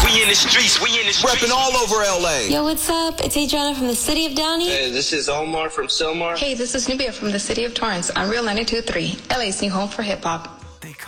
We in the streets, we in the streets. Repping all over LA. Yo, what's up? It's Adriana from the city of Downey. Hey, this is Omar from Silmar. Hey, this is Nubia from the city of Torrance on Real 92.3, LA's new home for hip hop.